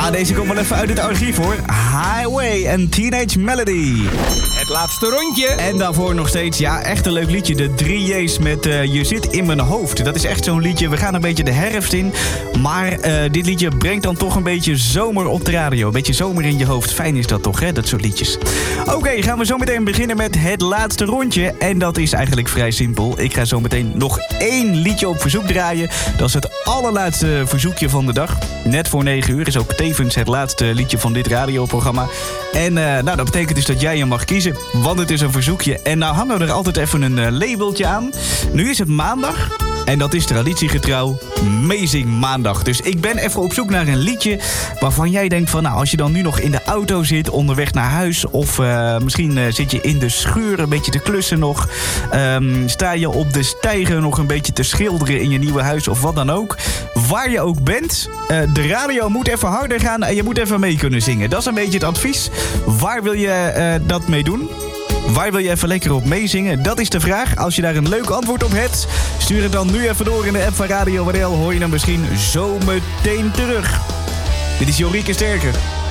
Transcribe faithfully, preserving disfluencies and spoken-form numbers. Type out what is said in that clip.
Ja, deze komt wel even uit het archief hoor. Highway en Teenage Melody. Het laatste rondje. En daarvoor nog steeds, ja, echt een leuk liedje. De drie J's met uh, Je zit in mijn hoofd. Dat is echt zo'n liedje. We gaan een beetje de herfst in. Maar uh, dit liedje brengt dan toch een beetje zomer op de radio. Een beetje zomer in je hoofd. Fijn is dat toch, hè? Dat soort liedjes. Oké, okay, gaan we zo meteen beginnen met het laatste rondje. En dat is eigenlijk vrij simpel. Ik ga zo meteen nog één liedje op verzoek draaien. Dat is het allerlaatste verzoekje van de dag. Net voor negen uur is ook tevens het laatste liedje van dit radioprogramma. En uh, nou, dat betekent dus dat jij hem mag kiezen. Want het is een verzoekje. En nou hangen we er altijd even een uh, labeltje aan. Nu is het maandag. En dat is traditiegetrouw Amazing Maandag. Dus ik ben even op zoek naar een liedje waarvan jij denkt van... nou, als je dan nu nog in de auto zit, onderweg naar huis... of uh, misschien uh, zit je in de schuur een beetje te klussen nog... Um, sta je op de steiger nog een beetje te schilderen in je nieuwe huis of wat dan ook. Waar je ook bent, uh, de radio moet even harder gaan en je moet even mee kunnen zingen. Dat is een beetje het advies. Waar wil je uh, dat mee doen? Waar wil je even lekker op meezingen? Dat is de vraag. Als je daar een leuk antwoord op hebt, stuur het dan nu even door in de app van Radio W D L. Hoor je dan misschien zo meteen terug. Dit is Jorike Sterker.